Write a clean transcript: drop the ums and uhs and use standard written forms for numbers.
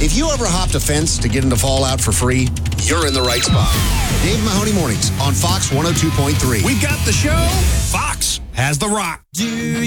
If you ever hopped a fence to get into Fallout for free, you're in the right spot. Dave Mahoney Mornings on Fox 102.3. We've got the show. Fox has the rock.